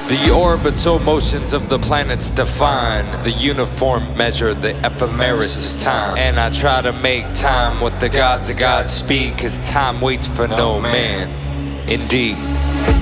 The orbital motions of the planets define the uniform measure, the ephemeris is time. And I try to make time with the gods of Godspeed, cause time waits for no man. Indeed.